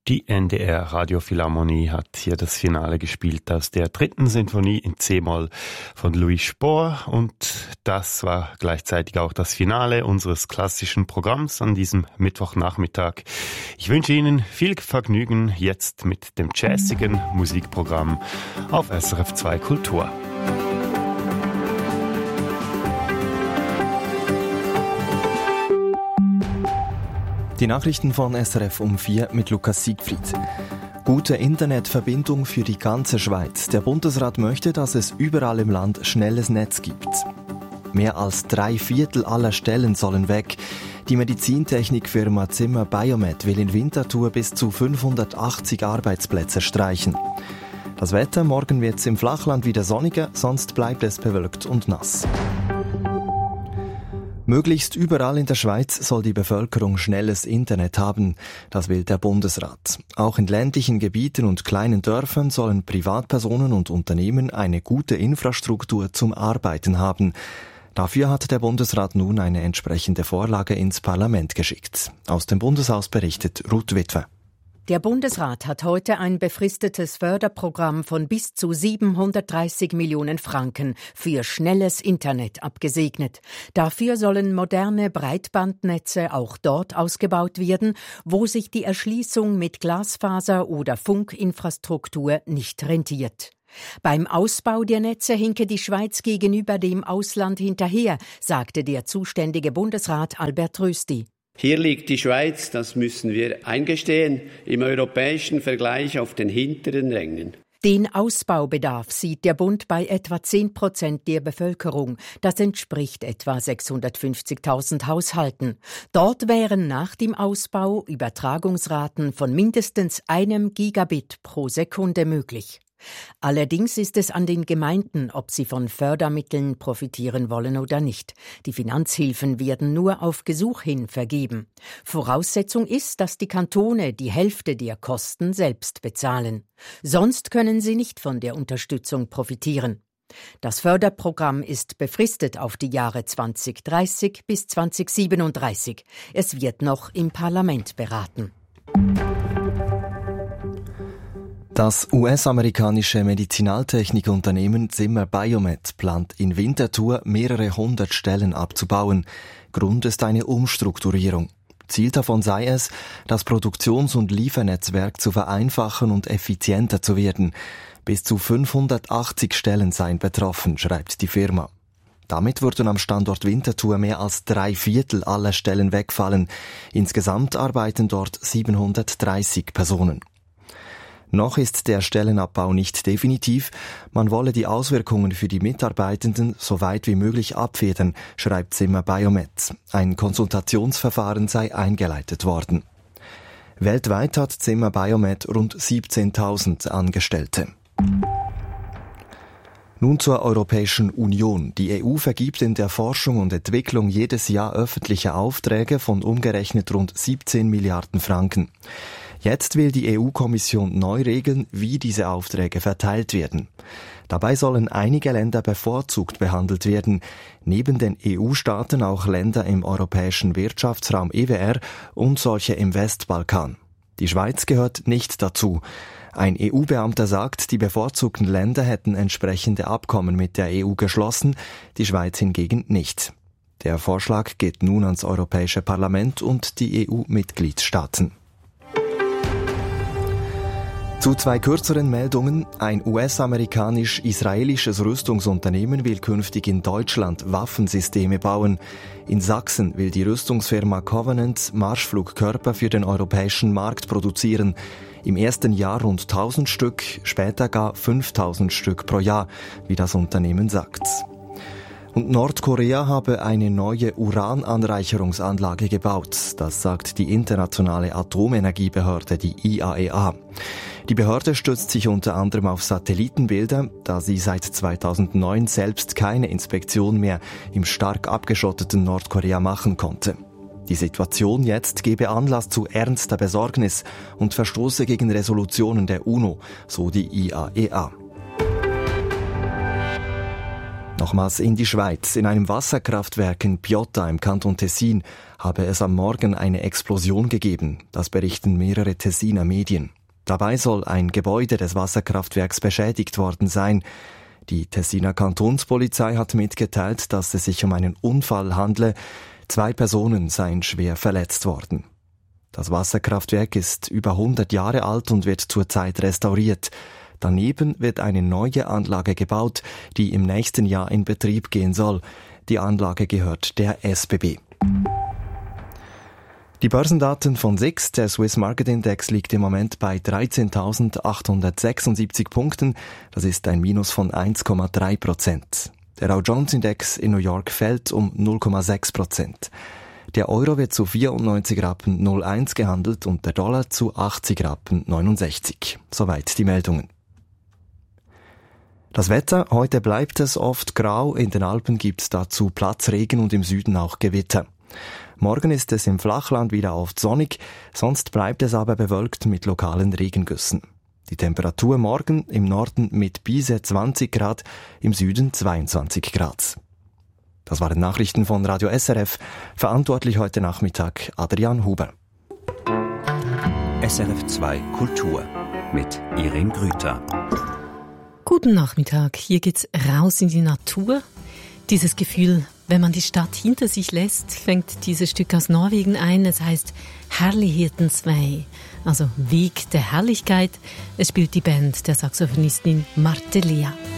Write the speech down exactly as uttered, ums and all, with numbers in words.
Die N D R Radiophilharmonie hat hier das Finale gespielt aus der dritten Sinfonie in C-Moll von Louis Spohr und das war gleichzeitig auch das Finale unseres klassischen Programms an diesem Mittwochnachmittag. Ich wünsche Ihnen viel Vergnügen jetzt mit dem jazzigen Musikprogramm auf S R F zwei Kultur. Die Nachrichten von S R F um vier mit Lukas Siegfried. Gute Internetverbindung für die ganze Schweiz. Der Bundesrat möchte, dass es überall im Land schnelles Netz gibt. Mehr als drei Viertel aller Stellen sollen weg. Die Medizintechnikfirma Zimmer Biomet will in Winterthur bis zu fünfhundertachtzig Arbeitsplätze streichen. Das Wetter, morgen wird es im Flachland wieder sonniger, sonst bleibt es bewölkt und nass. Möglichst überall in der Schweiz soll die Bevölkerung schnelles Internet haben. Das will der Bundesrat. Auch in ländlichen Gebieten und kleinen Dörfern sollen Privatpersonen und Unternehmen eine gute Infrastruktur zum Arbeiten haben. Dafür hat der Bundesrat nun eine entsprechende Vorlage ins Parlament geschickt. Aus dem Bundeshaus berichtet Ruth Witwer. Der Bundesrat hat heute ein befristetes Förderprogramm von bis zu siebenhundertdreißig Millionen Franken für schnelles Internet abgesegnet. Dafür sollen moderne Breitbandnetze auch dort ausgebaut werden, wo sich die Erschließung mit Glasfaser oder Funkinfrastruktur nicht rentiert. Beim Ausbau der Netze hinke die Schweiz gegenüber dem Ausland hinterher, sagte der zuständige Bundesrat Albert Rösti. Hier liegt die Schweiz, das müssen wir eingestehen, im europäischen Vergleich auf den hinteren Rängen. Den Ausbaubedarf sieht der Bund bei etwa zehn Prozent der Bevölkerung. Das entspricht etwa sechshundertfünfzigtausend Haushalten. Dort wären nach dem Ausbau Übertragungsraten von mindestens einem Gigabit pro Sekunde möglich. Allerdings ist es an den Gemeinden, ob sie von Fördermitteln profitieren wollen oder nicht. Die Finanzhilfen werden nur auf Gesuch hin vergeben. Voraussetzung ist, dass die Kantone die Hälfte der Kosten selbst bezahlen. Sonst können sie nicht von der Unterstützung profitieren. Das Förderprogramm ist befristet auf die Jahre zweitausenddreißig bis zweitausendsiebenunddreißig. Es wird noch im Parlament beraten. Das U S-amerikanische Medizinaltechnikunternehmen Zimmer Biomet plant in Winterthur mehrere hundert Stellen abzubauen. Grund ist eine Umstrukturierung. Ziel davon sei es, das Produktions- und Liefernetzwerk zu vereinfachen und effizienter zu werden. Bis zu fünfhundertachtzig Stellen seien betroffen, schreibt die Firma. Damit würden am Standort Winterthur mehr als drei Viertel aller Stellen wegfallen. Insgesamt arbeiten dort siebenhundertdreißig Personen. Noch ist der Stellenabbau nicht definitiv. Man wolle die Auswirkungen für die Mitarbeitenden so weit wie möglich abfedern, schreibt Zimmer Biomet. Ein Konsultationsverfahren sei eingeleitet worden. Weltweit hat Zimmer Biomet rund siebzehntausend Angestellte. Nun zur Europäischen Union. Die E U vergibt in der Forschung und Entwicklung jedes Jahr öffentliche Aufträge von umgerechnet rund siebzehn Milliarden Franken. Jetzt will die E U-Kommission neu regeln, wie diese Aufträge verteilt werden. Dabei sollen einige Länder bevorzugt behandelt werden, neben den E U-Staaten auch Länder im europäischen Wirtschaftsraum E W R und solche im Westbalkan. Die Schweiz gehört nicht dazu. Ein E U-Beamter sagt, die bevorzugten Länder hätten entsprechende Abkommen mit der E U geschlossen, die Schweiz hingegen nicht. Der Vorschlag geht nun ans Europäische Parlament und die E U-Mitgliedstaaten. Zu zwei kürzeren Meldungen. Ein U S-amerikanisch-israelisches Rüstungsunternehmen will künftig in Deutschland Waffensysteme bauen. In Sachsen will die Rüstungsfirma Covenant Marschflugkörper für den europäischen Markt produzieren. Im ersten Jahr rund tausend Stück, später gar fünftausend Stück pro Jahr, wie das Unternehmen sagt. Und Nordkorea habe eine neue Urananreicherungsanlage gebaut. Das sagt die internationale Atomenergiebehörde, die I A E A. Die Behörde stützt sich unter anderem auf Satellitenbilder, da sie seit zweitausendneun selbst keine Inspektion mehr im stark abgeschotteten Nordkorea machen konnte. Die Situation jetzt gebe Anlass zu ernster Besorgnis und verstoße gegen Resolutionen der UNO, so die I A E A. Nochmals in die Schweiz. In einem Wasserkraftwerk in Piotta im Kanton Tessin habe es am Morgen eine Explosion gegeben. Das berichten mehrere Tessiner Medien. Dabei soll ein Gebäude des Wasserkraftwerks beschädigt worden sein. Die Tessiner Kantonspolizei hat mitgeteilt, dass es sich um einen Unfall handle. Zwei Personen seien schwer verletzt worden. Das Wasserkraftwerk ist über hundert Jahre alt und wird zurzeit restauriert. Daneben wird eine neue Anlage gebaut, die im nächsten Jahr in Betrieb gehen soll. Die Anlage gehört der S B B. Die Börsendaten von S I X, der Swiss Market Index, liegt im Moment bei dreizehntausendachthundertsechsundsiebzig Punkten. Das ist ein Minus von eins Komma drei Prozent. Der Dow Jones Index in New York fällt um null Komma sechs Prozent. Der Euro wird zu vierundneunzig Rappen null eins gehandelt und der Dollar zu achtzig Rappen neunundsechzig. Soweit die Meldungen. Das Wetter, heute bleibt es oft grau, in den Alpen gibt es dazu Platzregen und im Süden auch Gewitter. Morgen ist es im Flachland wieder oft sonnig, sonst bleibt es aber bewölkt mit lokalen Regengüssen. Die Temperatur morgen im Norden mit bis zwanzig Grad, im Süden zweiundzwanzig Grad. Das waren Nachrichten von Radio S R F, verantwortlich heute Nachmittag Adrian Huber. S R F zwei Kultur mit Irene Grüter. Guten Nachmittag, hier geht's raus in die Natur. Dieses Gefühl, wenn man die Stadt hinter sich lässt, fängt dieses Stück aus Norwegen ein. Es heißt Herlighetens Vei, also Weg der Herrlichkeit. Es spielt die Band der Saxophonistin Marte Lea.